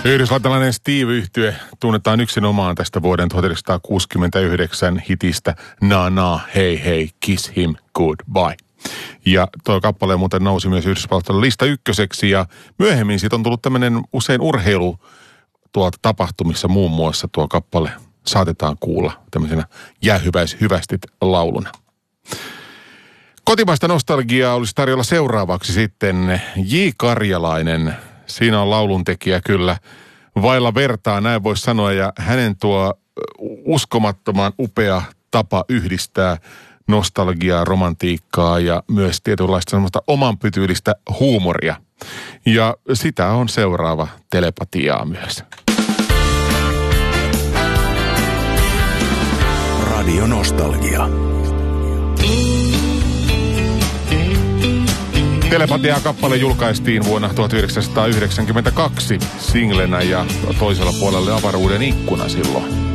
Yhdysvaltalainen Steve-yhtye tunnetaan yksinomaan tästä vuoden 1969 hitistä Na Na, Hey Hey, Kiss Him Goodbye. Ja tuo kappale muuten nousi myös Yhdysvaltain lista ykköseksi ja myöhemmin siitä on tullut tämmöinen usein urheilu tapahtumissa muun muassa tuo kappale saatetaan kuulla tämmöisenä jäähyväishyvästit lauluna. Kotimaista nostalgiaa olisi tarjolla seuraavaksi sitten J. Karjalainen. Siinä on lauluntekijä kyllä vailla vertaa, näin voisi sanoa, ja hänen tuo uskomattoman upea tapa yhdistää nostalgiaa, romantiikkaa ja myös tietynlaista semmoista omanpytyylistä huumoria. Ja sitä on seuraava Telepatiaa myös. Radio Nostalgia. Telepatia-kappale julkaistiin vuonna 1992 singlenä ja toisella puolella avaruuden ikkuna silloin.